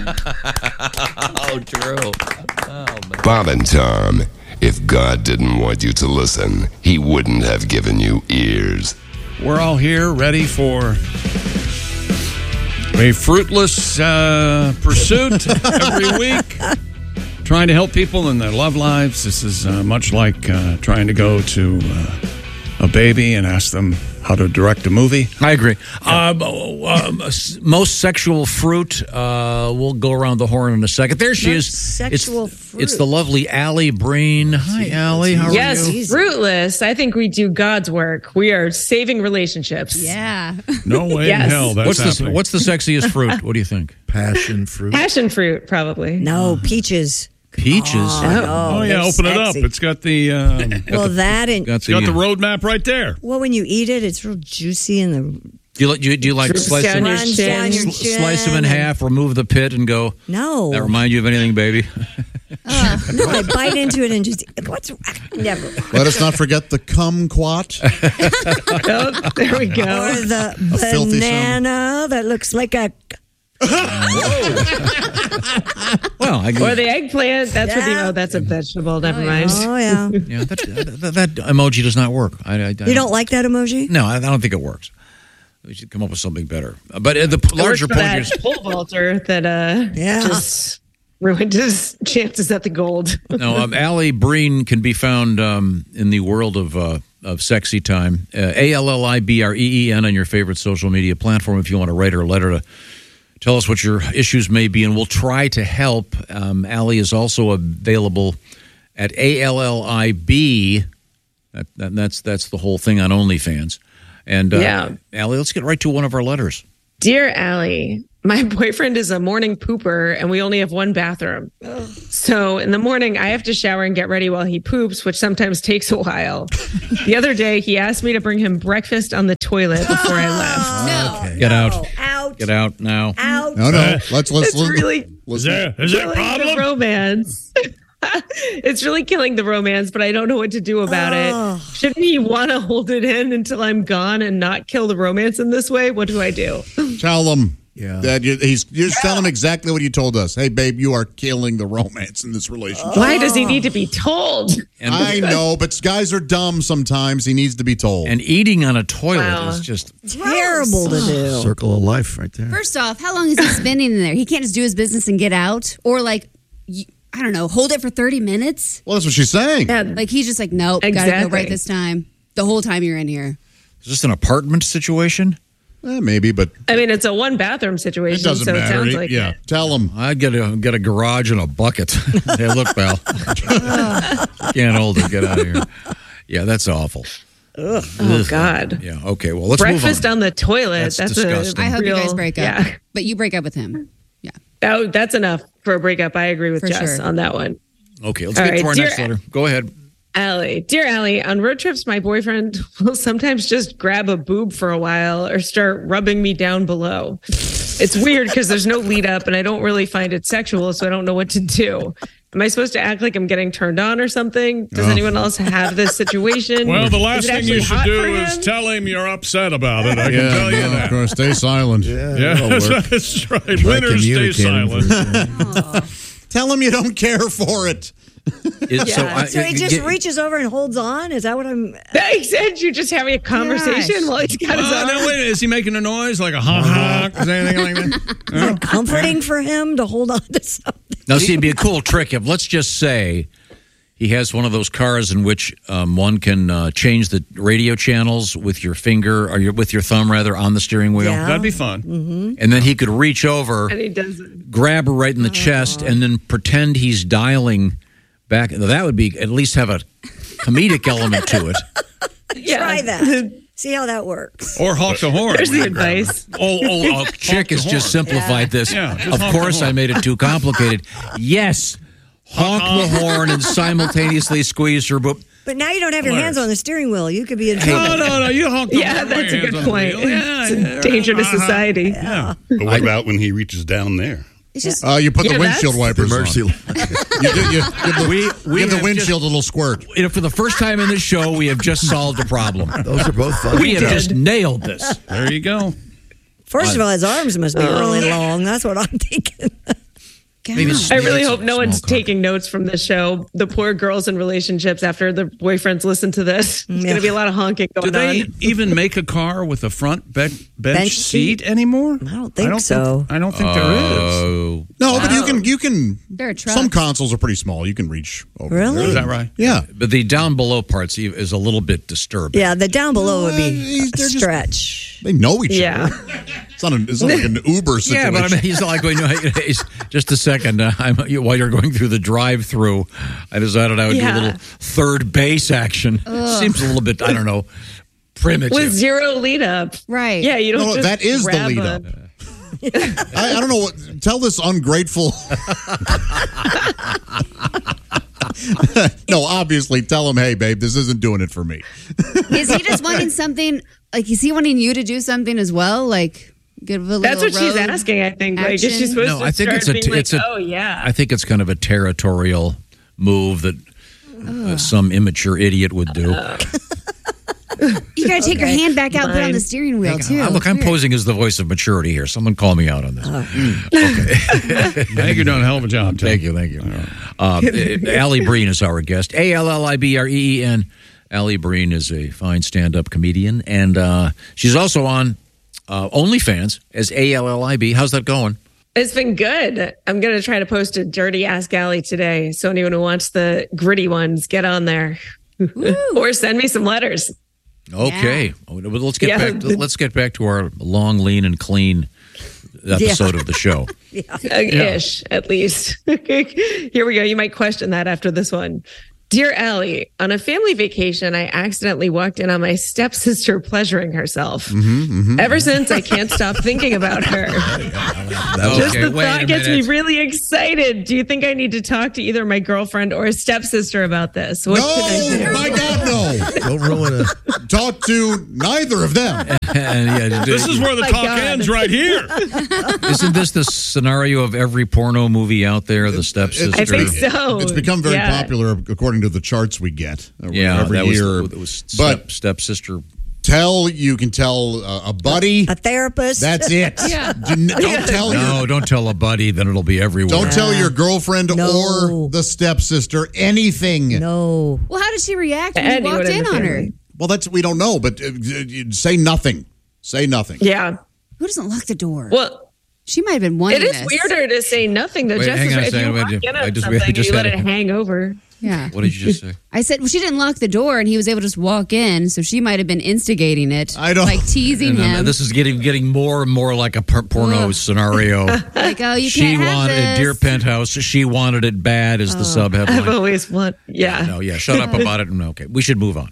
Oh, true. Oh, man. Bob and Tom, if God didn't want you to listen, he wouldn't have given you ears. We're all here ready for a fruitless pursuit every week, trying to help people in their love lives. This is much like trying to go to a baby and ask them how to direct a movie. I agree. Most sexual fruit. We'll go around the horn in a second. There she is. Sexual fruit. It's the lovely Allie Breen. Hi, Allie. How are you? Yes, fruitless. I think we do God's work. We are saving relationships. Yeah. No way in hell that's happening. What's the sexiest fruit? What do you think? Passion fruit. Passion fruit, probably. No, peaches. Peaches. Oh, yeah, open it up. It's got the it's got the road map right there. Well, when you eat it, it's real juicy and the Do you like Drips slice down them, your chin. slice them in half, remove the pit, and go? No. That remind you of anything, baby? No, I bite into it and just never. Let us not forget the kumquat. Oh, there we go. Or the filthy banana that looks like a. Well, Or the eggplant. That's what Yeah. that's a vegetable. Never mind. Oh yeah. yeah, that emoji does not work. I You don't like that emoji? No, I don't think it works. We should come up with something better. But the larger It works for point is, that pole vaulter that just ruined his chances at the gold. no, Allie Breen can be found in the world of sexy time. ALLIBREEN on your favorite social media platform if you want to write her a letter to tell us what your issues may be, and we'll try to help. Allie is also available at ALLIB. That's the whole thing on OnlyFans. And Allie, let's get right to one of our letters. Dear Allie, my boyfriend is a morning pooper and we only have one bathroom. So in the morning, I have to shower and get ready while he poops, which sometimes takes a while. The other day, he asked me to bring him breakfast on the toilet before I left. No. Get out. Out. Get out now. Out. No. Let's It's really Is there a killing problem? the romance. It's really killing the romance, but I don't know what to do about it. Shouldn't he want to hold it in until I'm gone and not kill the romance in this way? What do I do? Tell him. Yeah. That you just tell him exactly what you told us. Hey, babe, you are killing the romance in this relationship. Why does he need to be told? And, I know, but guys are dumb sometimes. He needs to be told. and eating on a toilet Wow. is just Terrible to do. Circle of life right there. First off, how long is he spending in there? He can't just do his business and get out? Or I don't know, hold it for 30 minutes? Well, that's what she's saying. Yeah, Like he's just like, nope, gotta go Exactly. right this time. The whole time you're in here. is this an apartment situation? Maybe, but I mean, it's a one bathroom it situation, doesn't so matter. it sounds like it. Tell him. I'd get a garage and a bucket. Hey, look, pal. Can't hold it. Get out of here. Yeah, that's awful. Oh, God. Yeah. Okay. Well, let's Breakfast move on. on the toilet. That's That's disgusting. I hope you real- guys break up. Yeah. But you break up with him. Yeah. That's enough for a breakup. I agree with For Jess sure. on that one. Okay. Let's All get to right, our dear- next letter. Go ahead. Allie, dear Allie, on road trips, my boyfriend will sometimes just grab a boob for a while or start rubbing me down below. It's weird because there's no lead up and I don't really find it sexual, so I don't know what to do. Am I supposed to act like I'm getting turned on or something? Does anyone else have this situation? Well, the Is last it thing actually you should hot do for is him? tell him you're upset about it. I can tell you Of that. course, stay silent. Yeah, that'll work. that's right. Winners stay communicating silent. Tell him you don't care for it. So he just reaches over and holds on? Is that what I'm... He said you're just having a conversation Gosh. while he's got his arm. No, wait, is he making a noise like a honk honk? Is anything like that? Is it comforting for him to hold on to something? Now, see, it'd be a cool trick if, let's just say, he has one of those cars in which one can change the radio channels with your finger or with your thumb, rather, on the steering wheel. Yeah. That'd be fun. And then he could reach over, And he doesn't. grab her right in the chest, and then pretend he's dialing back. Now, that would be at least have a comedic element to it. Yeah. Try that. See how that works. Or honk the horn. There's the advice. Oh, Chick has just simplified this. Yeah, just of honk the course, horn. I made it too complicated. Yes, honk the horn and simultaneously squeeze her boob. But now you don't have your hands on the steering wheel. You could be in No, trouble. no, you honk the Yeah, horn. that's a Hands good on the point. wheel. Yeah, It's a danger to society. Yeah. But what about when he reaches down there? It's just... You put the Yeah, windshield that's- wipers Mercy. on. You give the windshield a little squirt. You know, for the first time in this show, we have just solved a problem. Those are both fun. We have just nailed this. There you go. First of all, his arms must be really long. That's what I'm thinking. I really hope no one's taking notes from this show. The poor girls in relationships after their boyfriends listen to this. There's going to be a lot of honking going on. Do they even make a car with a front bench seat anymore? I don't think so. I don't think there is. No, but you can. There are trucks. Some consoles are pretty small. You can reach over. Really? there. Is that right? Yeah. But the down below parts is a little bit disturbing. Yeah, the down below would be a stretch. They know each Yeah. other. It's not like an Uber situation. Yeah, but I mean, he's not like, he's, just a second. While you're going through the drive-through, I decided I would do a little third base action. Seems a little bit, I don't know, primitive. With zero lead up. Right. Yeah, you don't just that is the grab lead up. I don't know what. Tell this ungrateful. No, obviously, tell him, hey, babe, this isn't doing it for me. Is he just wanting something? Like, is he wanting you to do something as well? Like, give a little. That's what she's road asking, I think. Like, is action? she supposed No, to I think start being it's like, oh, yeah. I think it's kind of a territorial move that some immature idiot would do. You got to take your hand back out and put it on the steering wheel, too. Look, I'm posing as the voice of maturity here. Someone call me out on this. Okay. I think you're doing a hell of a job, Tim. Thank you. Allie Breen is our guest. Allibreen. Allie Breen is a fine stand-up comedian, and she's also on OnlyFans as ALLIB. How's that going? It's been good. I'm going to try to post a dirty Ask Allie today. So anyone who wants the gritty ones, get on there. Or send me some letters. Okay. Well, let's get back to our long, lean, and clean episode of the show. Ish, at least. Here we go. You might question that after this one. Dear Allie, on a family vacation, I accidentally walked in on my stepsister pleasuring herself. Ever since, I can't stop thinking about her. Just the thought gets me really excited. Do you think I need to talk to either my girlfriend or a stepsister about this? What should I do? My God, no. Don't ruin it. Talk to neither of them. This is where the talk ends right here. Isn't this the scenario of every porno movie out there, the stepsister? I think so. It's become very popular according to the charts we get every year. It was stepsister. You can tell a buddy, a therapist. That's it. Don't tell a buddy, then it'll be everywhere. Don't tell your girlfriend or the stepsister anything. No. Well, how did she react when you walked in on her? Well, we don't know, but say nothing. Say nothing. Yeah. Who doesn't lock the door? Well, she might have been wanting it is weirder to say nothing, though. Wait, Just hang on a if you second. walk in on something, you let it hang over. Yeah. What did you just say? I said, well, she didn't lock the door, and he was able to just walk in, so she might have been instigating it. I don't. Like teasing him. This is getting more and more like a porno scenario. Like, oh, you she can't have wanted this. Dear Penthouse. She wanted it bad is the sub-headline. I've always wanted, Shut up about it. Okay, we should move on.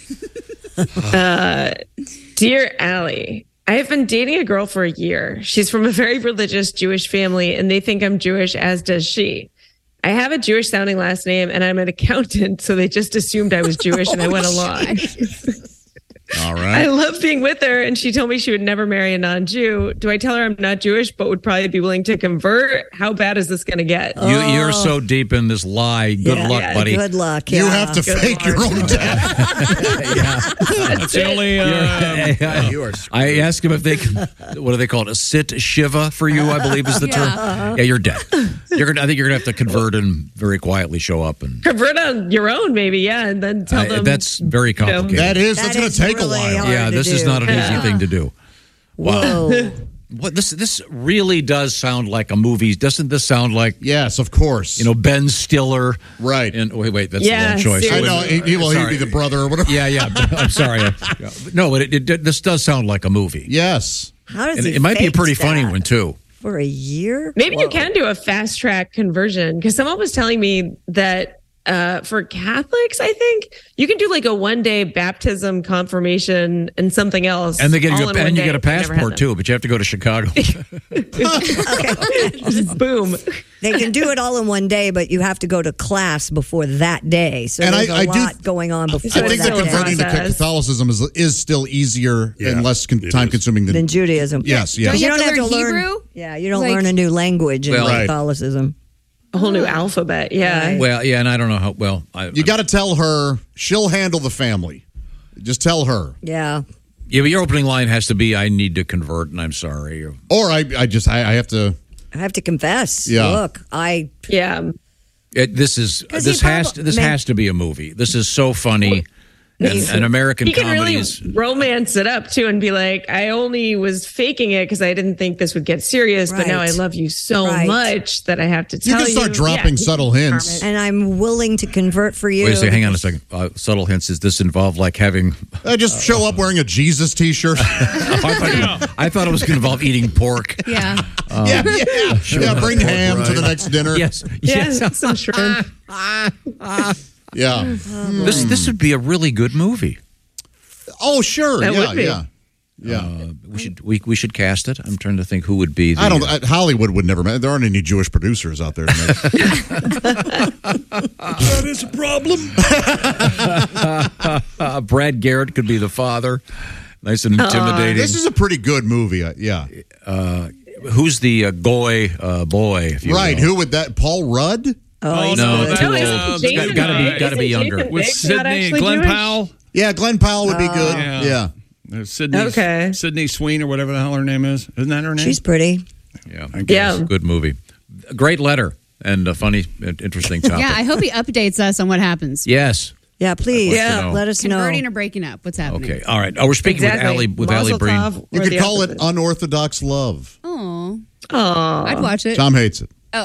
Dear Allie, I have been dating a girl for a year. She's from a very religious Jewish family, and they think I'm Jewish, as does she. I have a Jewish sounding last name, and I'm an accountant, so they just assumed I was Jewish, and I went along. All right. I love being with her, and she told me she would never marry a non-Jew. Do I tell her I'm not Jewish, but would probably be willing to convert? How bad is this going to get? You're so deep in this lie. Good luck, buddy. Good luck. You have to fake your own death. That's the only. I asked him if they can. What do they call it? A sit shiva for you, I believe is the term. Yeah, you're dead. I think you're gonna have to convert and very quietly show up and convert on your own, maybe. And then tell them. That's very complicated. That's going to take a while. Yeah, this is not an easy thing to do. Wow. Whoa. What this really does sound like a movie. Doesn't this sound like? Yes, of course. Ben Stiller, right? And wait, that's the wrong choice. I know. He'd be the brother or whatever. Yeah. I'm sorry. No, but this does sound like a movie. Yes. How does it might be a pretty funny one too. For a year? Maybe you can do a fast track conversion, because someone was telling me that for Catholics, I think you can do like a 1-day baptism, confirmation, and something else. And they get you get a passport too, but you have to go to Chicago. Boom. They can do it all in one day, but you have to go to class before that day. So there's a lot going on before that. I think that converting to Catholicism is still easier and less time consuming than Judaism. Yes. You don't have to learn Hebrew? Yeah, you don't learn a new language in Catholicism. A whole new alphabet, yeah. Well, yeah, and I don't know how well. You got to tell her she'll handle the family. Just tell her. Yeah. Yeah, but your opening line has to be, "I need to convert, and I'm sorry." Or I have to I have to confess. Yeah. Look, This has to be a movie. This is so funny. And American he can comedies. really romance it up too and be like, I only was faking it because I didn't think this would get serious, but now I love you so much that I have to tell you. You can start dropping subtle hints. And I'm willing to convert for you. Wait a second, hang on a second. Subtle hints. Does this involve like having? Just show up wearing a Jesus T-shirt. I thought it was going to involve eating pork. Yeah. Yeah, bring ham to the next dinner. Yes. Some shrimp. Yeah. This would be a really good movie. Oh, sure. That would be. Yeah. We should cast it. I'm trying to think who would be. Hollywood would never. There aren't any Jewish producers out there. That is a problem. Brad Garrett could be the father. Nice and intimidating. This is a pretty good movie. Yeah. Who's the Goy boy? If you right. will? Who would that? Paul Rudd? Oh, no, too old. Jason Gotta be younger. With Sydney, Glenn Powell. Yeah, Glenn Powell would be good. Yeah. Sydney Sweeney or whatever the hell her name is. Isn't that her name? She's pretty. Yeah. Good movie. A great letter and a funny, interesting topic. Yeah, I hope he updates us on what happens. Yes. Yeah, please. Yeah. Let us know. Converting or breaking up. What's happening? Okay. All right. Oh, we're speaking with Allie Breen. You could call it unorthodox love. Oh. I'd watch it. Tom hates it. Oh.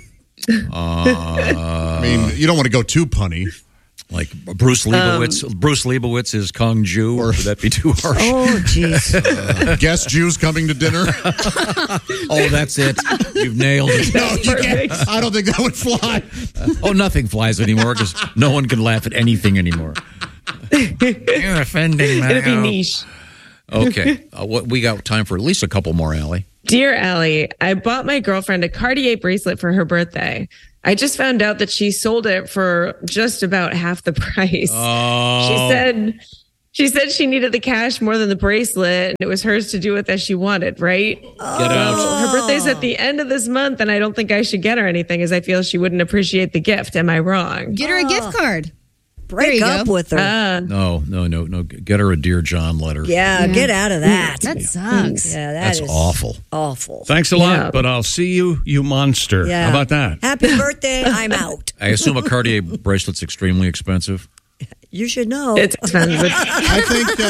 I mean, you don't want to go too punny. Like Bruce Leibowitz. Bruce Leibowitz is Kung Ju. Or would that be too harsh? Oh, jeez. Guest Jews coming to dinner. Oh, that's it. You've nailed it. No, you can't. I don't think that would fly. Nothing flies anymore because no one can laugh at anything anymore. You're offending me. It'll be niche. Okay. We got time for at least a couple more, Allie. Dear Allie, I bought my girlfriend a Cartier bracelet for her birthday. I just found out that she sold it for just about half the price. Oh. She said she needed the cash more than the bracelet, and it was hers to do with as she wanted, right? Get out. Her birthday's at the end of this month, and I don't think I should get her anything as I feel she wouldn't appreciate the gift. Am I wrong? Get her a gift card. Break up with her. No. Get her a Dear John letter. Yeah, get out of that. That sucks. Yeah, That's awful. Awful. Thanks a lot, but I'll see you, you monster. Yeah. How about that? Happy birthday. I'm out. I assume a Cartier bracelet's extremely expensive. You should know. It's expensive. I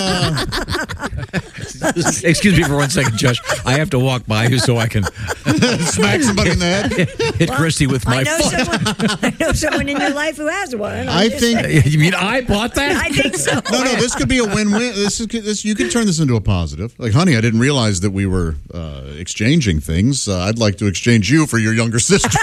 think. Excuse me for 1 second, Josh. I have to walk by you so I can smack somebody in the head. Hit Christy with my foot. I know someone in your life who has one. I think. You mean I bought that? I think so. No. This could be a win-win. This you could turn this into a positive. Like, honey, I didn't realize that we were exchanging things. I'd like to exchange you for your younger sister.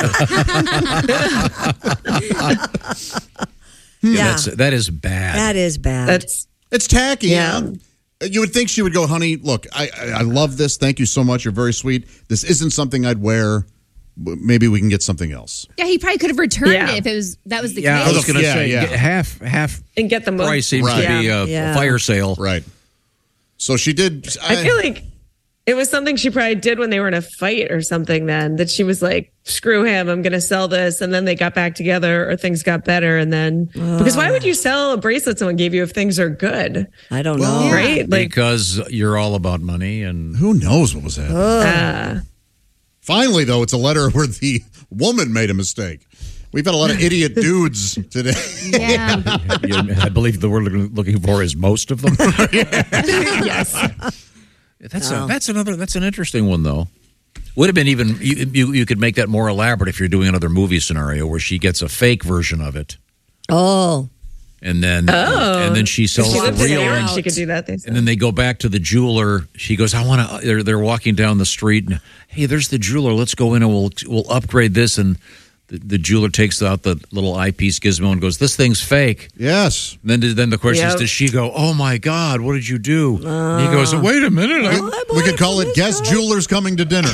Yeah, that is bad. That is bad. It's tacky. Yeah. You would think she would go, honey, look, I love this. Thank you so much. You're very sweet. This isn't something I'd wear. Maybe we can get something else. Yeah, he probably could have returned it if that was the case. I was going to say half and get the most. price seems to be a fire sale. Right. So she did. I feel like it was something she probably did when they were in a fight or something then, that she was like, screw him, I'm going to sell this. And then they got back together or things got better. And then, because why would you sell a bracelet someone gave you if things are good? I don't know. Right? Like, because you're all about money and who knows what was happening. Finally, though, it's a letter where the woman made a mistake. We've had a lot of idiot dudes today. Yeah. I believe the word we're looking for is most of them. yes. That's an interesting one though. Would have been even you could make that more elaborate if you're doing another movie scenario where she gets a fake version of it. Oh. And then she sells the real one. She could do that. And then they go back to the jeweler. She goes, "I want to." They're walking down the street, and hey, there's the jeweler. Let's go in and we'll upgrade this. And the jeweler takes out the little eyepiece gizmo and goes, "This thing's fake." Yes. And then the question is, does she go, "Oh my God, what did you do?" And he goes, "Wait a minute, we could call it guest jewelers coming to dinner."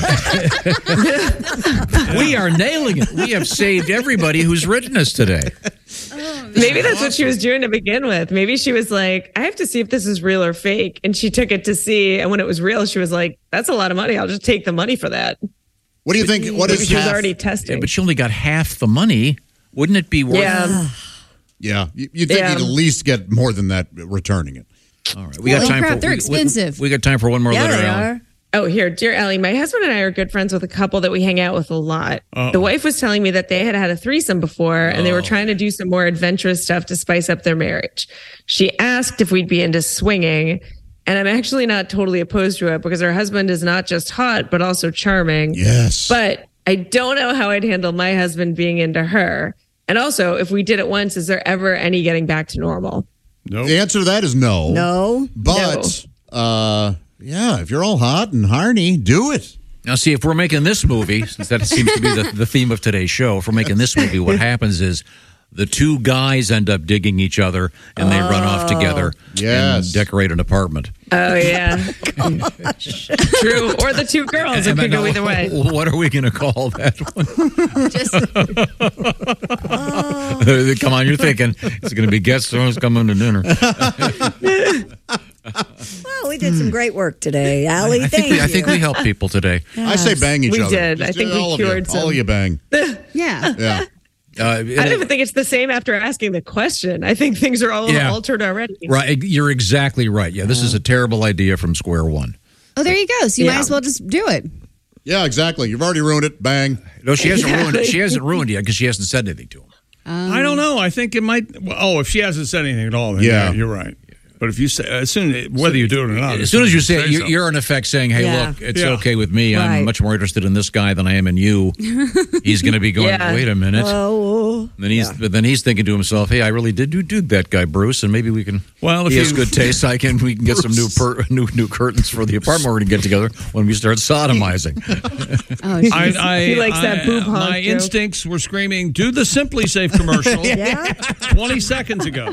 We are nailing it. We have saved everybody who's written us today. Maybe that's what she was doing to begin with. Maybe she was like, I have to see if this is real or fake. And she took it to see. And when it was real, she was like, that's a lot of money. I'll just take the money for that. What do you think? What Maybe is she was half? already testing. Yeah, but she only got half the money. Wouldn't it be worth it? Yeah. You'd think you'd at least get more than that returning it. All right. We got time for they're expensive. We got time for one more letter, they Alan. Oh, here, dear Allie, my husband and I are good friends with a couple that we hang out with a lot. The wife was telling me that they had a threesome before and they were trying to do some more adventurous stuff to spice up their marriage. She asked if we'd be into swinging, and I'm actually not totally opposed to it because her husband is not just hot, but also charming. Yes. But I don't know how I'd handle my husband being into her. And also, if we did it once, is there ever any getting back to normal? No. The answer to that is no. No. But, yeah, if you're all hot and hardy, do it. Now, see, if we're making this movie, since that seems to be the theme of today's show, if we're making this movie, what happens is the two guys end up digging each other and they run off together and decorate an apartment. Oh, yeah. True. Or the two girls. It could go either way. What are we going to call that one? Come on, you're thinking it's going to be guest stars coming to dinner. Well, we did some great work today, Allie. I think we helped people today. Yes. I say bang each other. We did. I think we cured some. All of you bang. Yeah. Yeah. I don't even think it's the same after asking the question. I think things are all altered already. Right. You're exactly right. Yeah, this is a terrible idea from square one. Oh, there you go. So you might as well just do it. Yeah, exactly. You've already ruined it. Bang. No, she hasn't ruined it. She hasn't ruined it yet because she hasn't said anything to him. I don't know. I think it might. Oh, if she hasn't said anything at all, then yeah, you're right. But if you say, whether you do it or not, as soon as you say it, you're in effect saying, "Hey, look, it's okay with me. Right. I'm much more interested in this guy than I am in you." He's going to be going, "Wait a minute." Then he's thinking to himself, "Hey, I really did do that guy, Bruce, and maybe we can. Well, if he has good taste, we can get some new curtains for the apartment we're going to get together when we start sodomizing." He likes that boob honk. My instincts were screaming, "Do the Simply Safe commercial." 20 seconds ago.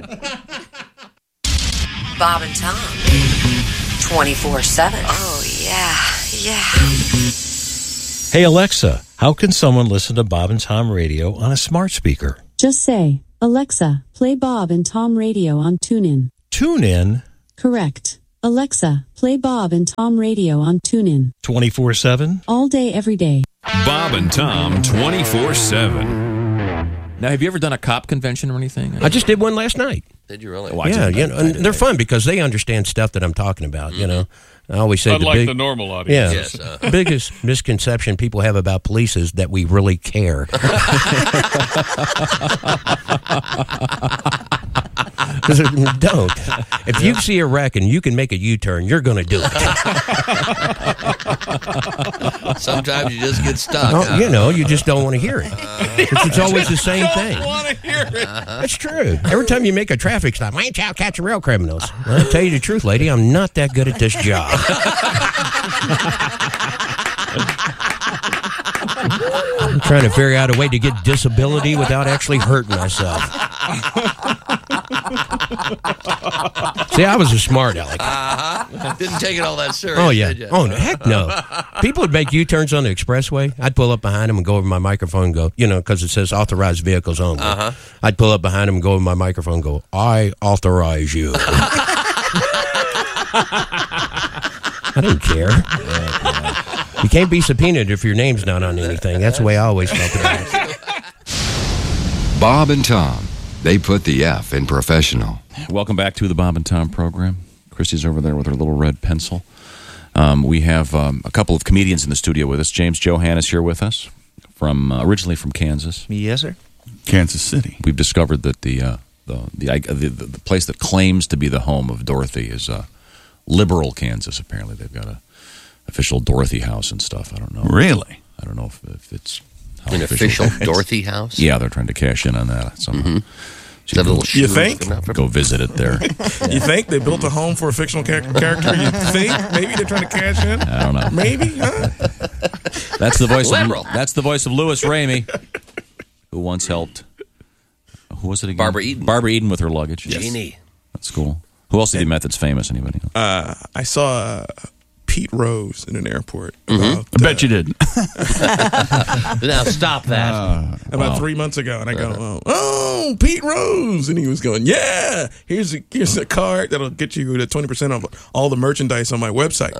Bob and Tom. 24/7. Oh, yeah. Hey, Alexa, how can someone listen to Bob and Tom Radio on a smart speaker? Just say, Alexa, play Bob and Tom Radio on TuneIn. TuneIn? Correct. Alexa, play Bob and Tom Radio on TuneIn. 24/7? All day, every day. Bob and Tom 24/7. Now, have you ever done a cop convention or anything? I just did one last night. Did you really? Yeah, and they're fun because they understand stuff that I'm talking about, you know. I always say the normal audience. Yeah, the biggest misconception people have about police is that we really care. Don't. If you see a wreck and you can make a U-turn, you're going to do it. Sometimes you just get stuck. Well, you know, you just don't want to hear it. It's always the same thing. Don't want to hear it. That's true. Every time you make a traffic stop, I ain't out catching real criminals. Well, I'll tell you the truth, lady, I'm not that good at this job. I'm trying to figure out a way to get disability without actually hurting myself. See, I was a smart aleck. Didn't take it all that serious. Oh, yeah. Did you? Oh, heck no. People would make U-turns on the expressway. I'd pull up behind them and go over my microphone and go, you know, because it says authorized vehicles only. I'd pull up behind them and go over my microphone and go, I authorize you. I didn't care. You can't be subpoenaed if your name's not on anything. That's the way I always felt about it. Bob and Tom, they put the F in professional. Welcome back to the Bob and Tom program. Christy's over there with her little red pencil. We have a couple of comedians in the studio with us. James Johann is here with us, originally from Kansas. Yes, sir. Kansas City. We've discovered that the place that claims to be the home of Dorothy is Liberal, Kansas. Apparently, they've got a official Dorothy house and stuff. I don't know. Really? I don't know if it's an official Dorothy house. Yeah, they're trying to cash in on that somehow. You think? Go visit it there. You think they built a home for a fictional character? You think maybe they're trying to cash in? I don't know. Maybe, huh? That's the voice. That's the voice of Louis Ramey, who once helped. Who was it again? Barbara Eden. Barbara Eden with her luggage. Jeannie. That's cool. Who else did he met that's famous? Anybody? I saw Pete Rose in an airport. I bet you did. Now stop that. About 3 months ago, and I go, oh, Pete Rose, and he was going, yeah, here's a card that'll get you the 20% off all the merchandise on my website.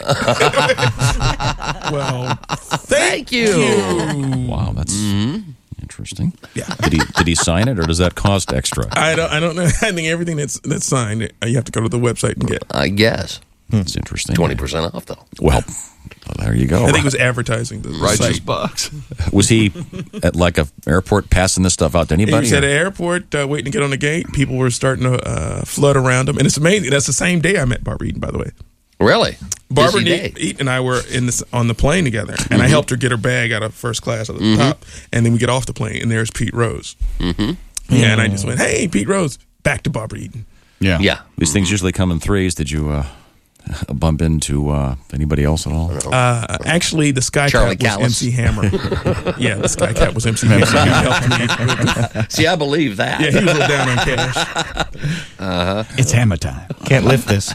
Well, thank you. Wow, that's interesting. Yeah. Did he sign it, or does that cost extra? I don't know. I think everything that's signed, you have to go to the website and get. I guess. That's interesting. 20% off, though. Well, there you go. I think it was advertising. The Righteous site. bucks. Was he at like a airport passing this stuff out to He anybody? was at an airport waiting to get on the gate. People were starting to flood around him. And it's amazing. That's the same day I met Barbara Eden, by the way. Really? Barbara Busy day. Eden and I were on the plane together. And I helped her get her bag out of first class at the top. And then we get off the plane, and there's Pete Rose. Yeah, and I just went, hey, Pete Rose, back to Barbara Eden. Yeah. These things usually come in threes. Did you bump into anybody else at all? Actually, the Sky Charlie Cat was Callis. MC Hammer. Yeah, the Sky Cat was MC Hammer. He helped me. See, I believe that. Yeah, he was a little down on cash. It's hammer time. Can't lift this.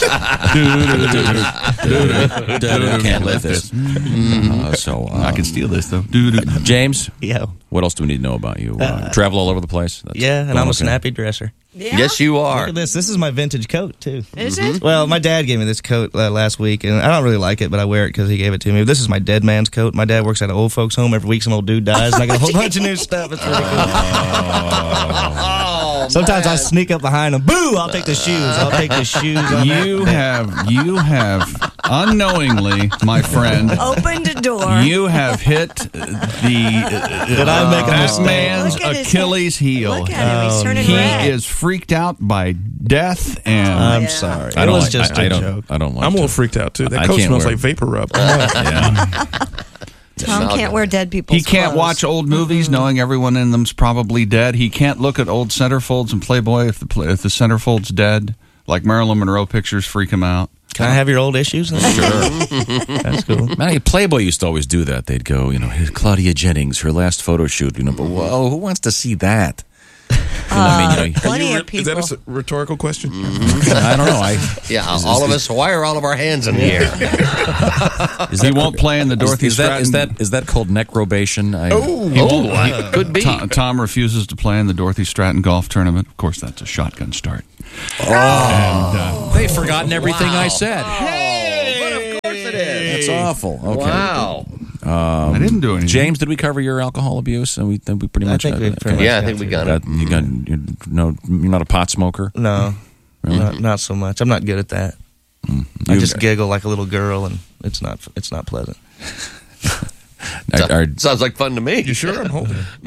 Can't lift this. So I can steal this though. James, Yeah. what else do we need to know about you? Travel all over the place. That's Yeah, and going I'm a okay. snappy dresser. Yeah. Yes, you are. Look at this. This is my vintage coat too. Is it? Well, my dad gave me this coat last week, and I don't really like it, but I wear it because he gave it to me. This is my dead man's coat. My dad works at an old folks' home. Every week, some old dude dies, and I got a whole bunch of new stuff. It's really cool. Sometimes I sneak up behind him. Boo! I'll take the shoes. I'll take the shoes. On You have unknowingly, my friend, Opened a door. you have hit the I make a that mistake? man's Look at his Achilles heel. Look at him. He's turning He red. is freaked out by death and I'm sorry. I It don't was like, just I a don't, joke. I don't like I'm a to. little freaked out, too. That I coat can't smells wear- like vapor rub. Tom can't wear dead people's he can't clothes. watch old movies knowing everyone in them's probably dead. He can't look at old centerfolds and Playboy if the centerfold's dead. Like Marilyn Monroe pictures freak him out. Can I have your old issues? Sure. That's cool. Man, Playboy used to always do that. They'd go, Claudia Jennings, her last photo shoot. But whoa, who wants to see that? Plenty of Is people. that a rhetorical question? I don't know. Yeah, all of us. Why are all of our hands in the air? He won't play in the Dorothy is Stratton. that called necrobation? Could be. Tom refuses to play in the Dorothy Stratton golf tournament. Of course, that's a shotgun start. They've forgotten everything I said. But of course it is. That's awful. Okay. Wow. I didn't do anything. James, did we cover your alcohol abuse? And we pretty much. think we pretty much Yeah, I think we got it. You're not a pot smoker. No, Really? not so much. I'm not good at that. I just giggle like a little girl, and it's not pleasant. Sounds like fun to me. You sure? I'm holding it.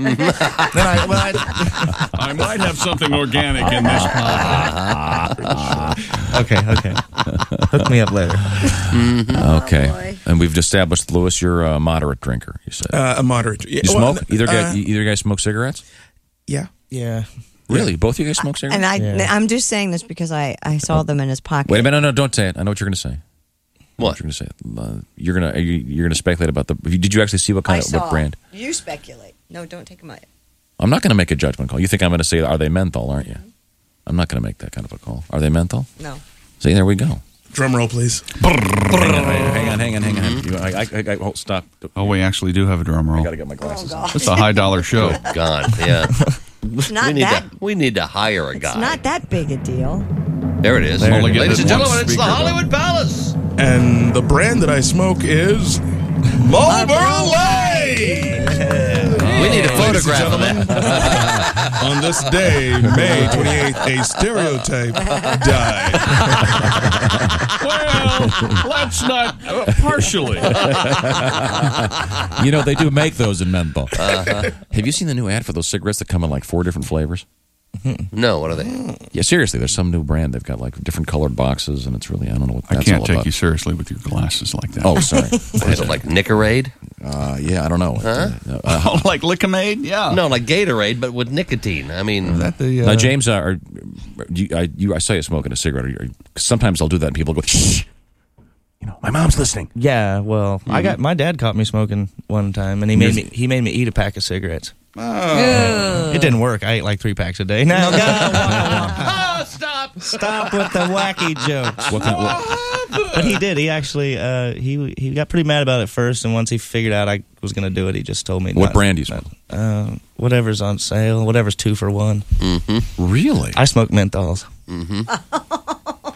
I might have something organic in this pot. Okay. Hook me up later. Okay. And we've established, Lewis, you're a moderate drinker. You said A moderate. Yeah, you well, smoke. Either guys smoke cigarettes. Yeah. Yeah. Really, both of you guys smoke cigarettes? And I'm just saying this because I saw them in his pocket. Wait a minute! No, don't say it. I know what you're going to say. What? You're going to say? You're going to speculate about the. Did you actually see what kind of what brand? You speculate. No, don't take them out. I'm not going to make a judgment call. You think I'm going to say, are they menthol? Aren't you? I'm not going to make that kind of a call. Are they menthol? No. See, there we go. Drum roll, please. Hang on. Oh, stop. Oh, we actually do have a drum roll. I got to get my glasses. God. It's a $high show. God, yeah. It's not that. We need to hire a guy. It's not that big a deal. There it is. Only getting Ladies and one gentlemen, it's the speaker, Hollywood Palace. And the brand that I smoke is Marlboro Light. We need a photograph of that. On this day, May 28th, a stereotype died. Well, let's not. Partially. They do make those in menthol. Have you seen the new ad for those cigarettes that come in like 4 different flavors? No, what are they? Yeah, seriously, there's some new brand. They've got like different colored boxes, and it's really, I don't know what that's I can't all take about. you seriously with your glasses like that. Oh, sorry. What is it, like Nicorade? Yeah, I don't know. Oh, like Lickamade? Yeah. No, like Gatorade, but with nicotine. I mean, Is that the, Now, James, I saw you smoking a cigarette. Sometimes I'll do that, and people go, shh. My mom's listening. Yeah. Well, my dad caught me smoking one time, and he made me eat a pack of cigarettes. Oh. It didn't work. I ate like 3 packs a day. Now, stop with the wacky jokes. But he did. He actually he got pretty mad about it first, and once he figured out I was going to do it, he just told me. What brand do you smoke? Whatever's on sale. Whatever's 2 for $1. Really? I smoke menthols.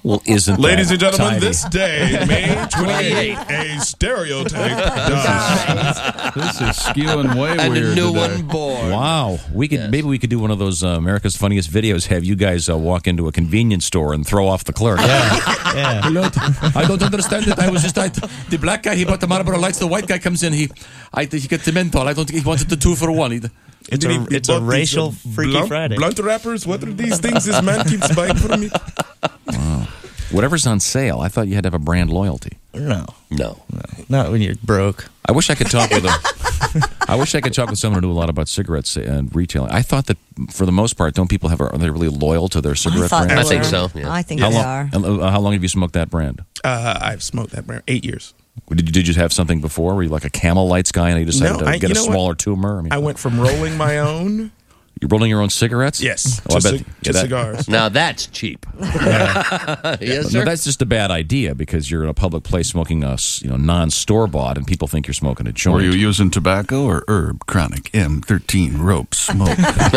Well, isn't Ladies and that gentlemen, tidy? this day, May 28th, a stereotype dies. This is skewing way And weird a new today. one born. Wow, maybe we could do one of those America's Funniest Videos. Have you guys walk into a convenience store and throw off the clerk? Yeah. I don't understand it. I was just the black guy. He bought the Marlboro Lights. The white guy comes in. He gets the menthol. He wanted the 2 for 1. It's a racial Freaky Friday. Blunt wrappers? What are these things this man keeps buying for me? Wow. Whatever's on sale. I thought you had to have a brand loyalty. No. Not when you're broke. I wish I could talk with I wish I could talk with someone who knew a lot about cigarettes and retailing. I thought that for the most part, don't people are they really loyal to their cigarette brand? I think so. Yeah. I think How they long, are. How long have you smoked that brand? I've smoked that brand 8 years. Did you have something before? Were you like a Camel Lights guy and you decided to get a smaller what? tumor? I went from rolling my own. You're rolling your own cigarettes? Yes, I to bet cigars. Now that's cheap. Yes, sir. No, that's just a bad idea because you're in a public place smoking a non-store bought, and people think you're smoking a joint. Were you using tobacco or herb chronic M13 rope smoke?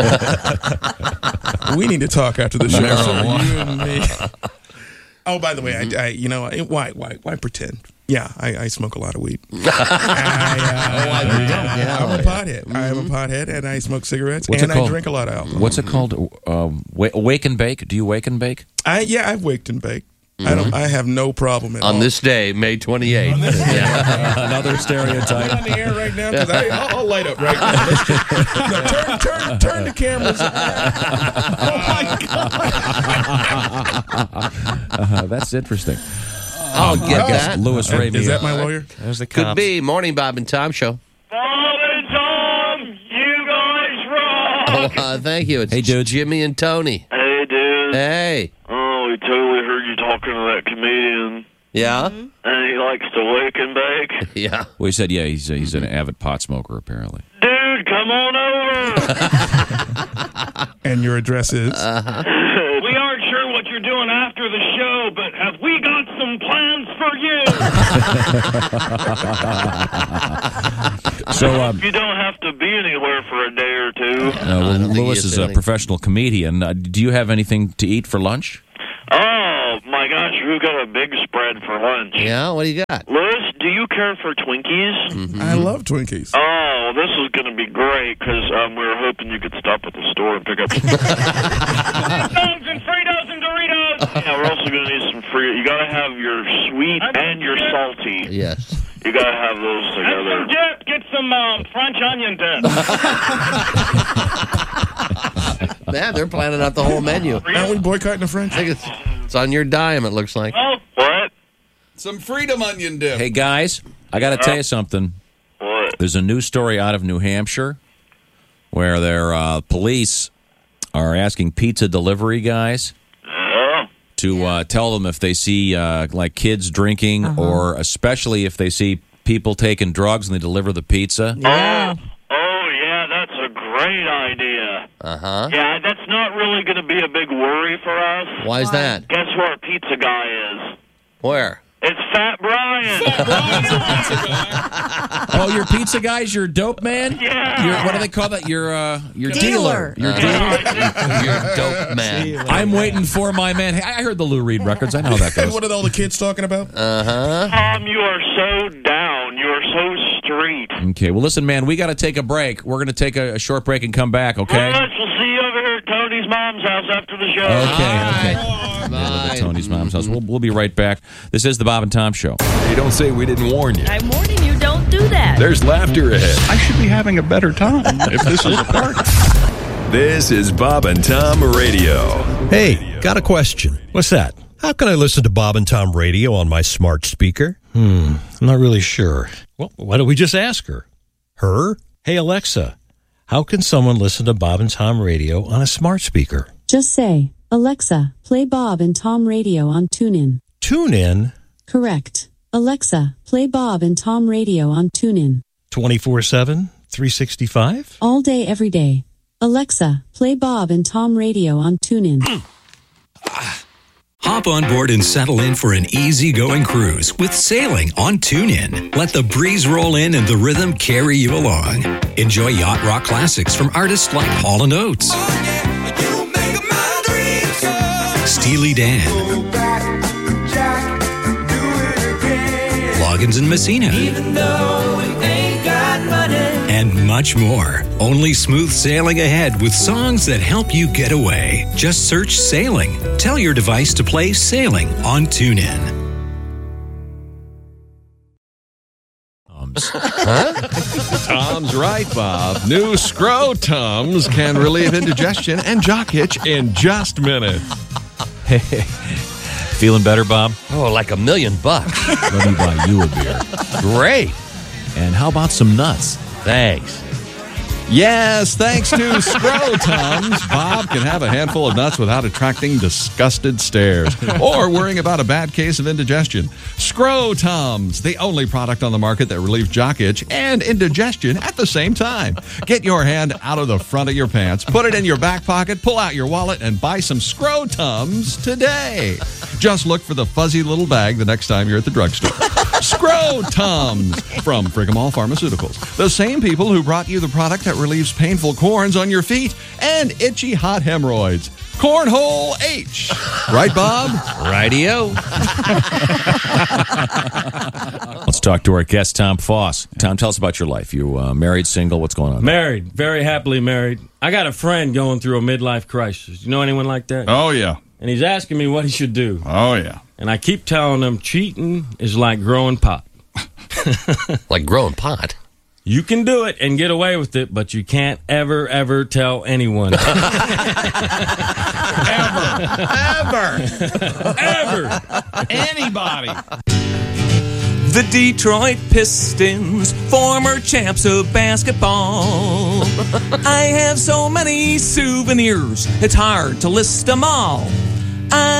We need to talk after the show. Marijuana. You and me. Oh, by the way, why pretend? Yeah, I smoke a lot of weed. I'm a pothead. I am a pothead, and I smoke cigarettes, What's it and I called? drink a lot of alcohol. What's it called? Wake and bake? Do you wake and bake? I've waked and baked. I have no problem at all. On this day, May 28th. Another stereotype. I'm on the air right now because I'll light up right now. Turn the cameras. Oh my God! That's interesting. I'll get that. Louis Ray. Is that my lawyer? There's the Could cops. be. Morning, Bob and Tom show. Bob and Tom, you guys rock. Thank you. It's Hey, dude. Jimmy and Tony. Hey, dude. Hey. Oh, we totally heard you talking to that comedian. Yeah? And he likes to wake and bake. Yeah. Well, he said, yeah, he's an avid pot smoker, apparently. Dude, come on over. And your address is? We aren't sure what you're doing after the show, but have we got some plans for you? So, you don't have to be anywhere for a day or two. Louis is a professional comedian. Do you have anything to eat for lunch? Oh, my gosh, we got a big spread for lunch. Yeah? What do you got? Louis, do you care for Twinkies? Mm-hmm. I love Twinkies. Oh, this is going to be great because we were hoping you could stop at the store and pick up some dogs and Fritos and Doritos. Yeah, we're also going to need some free. You got to have your sweet and your salty. Yes. You got to have those together. And some dip. Get some French onion dip. Man, they're planning out the whole menu. Aren't we boycotting the French? I think it's on your dime, it looks like. Oh, what? Some freedom onion dip. Hey, guys, I got to tell you something. What? There's a news story out of New Hampshire where their police are asking pizza delivery guys to tell them if they see like kids drinking or especially if they see people taking drugs and they deliver the pizza. Yeah. Oh, yeah, that's a great idea. Uh-huh. Yeah, that's not really going to be a big worry for us. Why is that? Guess where our pizza guy is? Where? It's Fat Brian. Oh, your pizza guy's your dope man? Yeah. What do they call that? Your Dealer. Your dealer? You're dope, man. I'm waiting for my man. Hey, I heard the Lou Reed records. I know how that goes. What are all the kids talking about? Uh-huh. Tom, you are so down. You are so street. Okay, well, listen, man, we got to take a break. We're going to take a short break and come back, okay? All right, we'll see you over here at Tony's mom's house after the show. Okay. At Tony's mom's house. We'll be right back. This is the Bob and Tom Show. Hey, don't say we didn't warn you. I'm warning you, don't do that. There's laughter ahead. I should be having a better time if this is a party. This is Bob and Tom Radio. Hey, got a question. What's that? How can I listen to Bob and Tom Radio on my smart speaker? I'm not really sure. Well, why don't we just ask her? Her? Hey, Alexa, how can someone listen to Bob and Tom Radio on a smart speaker? Just say, Alexa, play Bob and Tom Radio on TuneIn. TuneIn? Correct. Alexa, play Bob and Tom Radio on TuneIn. 24/7, 365? All day, every day. Alexa, play Bob and Tom Radio on TuneIn. Hop on board and settle in for an easygoing cruise with sailing on TuneIn. Let the breeze roll in and the rhythm carry you along. Enjoy yacht rock classics from artists like Hall & Oates. Steely Dan, Loggins and Messina, Even though we ain't got money. and much more. Only smooth sailing ahead with songs that help you get away. Just search Sailing. Tell your device to play Sailing on TuneIn. Tom's right, Bob. New Scrotums can relieve indigestion and jock itch in just minutes. Hey, feeling better, Bob? Oh, like $1 million. Let me buy you a beer. Great. And how about some nuts? Thanks. Yes, thanks to Scrotums, Bob can have a handful of nuts without attracting disgusted stares or worrying about a bad case of indigestion. Scrotums, the only product on the market that relieves jock itch and indigestion at the same time. Get your hand out of the front of your pants, put it in your back pocket, pull out your wallet, and buy some Scrotums today. Just look for the fuzzy little bag the next time you're at the drugstore. Scrotums from Frigamall Pharmaceuticals. The same people who brought you the product that relieves painful corns on your feet and itchy hot hemorrhoids. Cornhole H. Right, Bob? Rightio. Let's talk to our guest, Tom Foss. Tom, tell us about your life. You married, single? What's going on? Married. Very happily married. I got a friend going through a midlife crisis. You know anyone like that? Oh, yeah. And he's asking me what he should do. Oh, yeah. And I keep telling him cheating is like growing pot. Like growing pot? You can do it and get away with it, but you can't ever tell anyone. Ever. Anybody. The Detroit Pistons, former champs of basketball. I have so many souvenirs, it's hard to list them all.